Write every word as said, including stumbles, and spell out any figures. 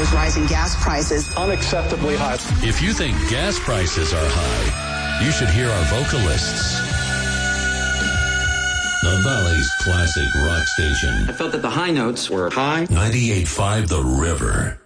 those rising gas prices. Unacceptably high. If you think gas prices are high, you should hear our vocalists. The Valley's classic rock station. I felt that the high notes were high. ninety-eight point five The River.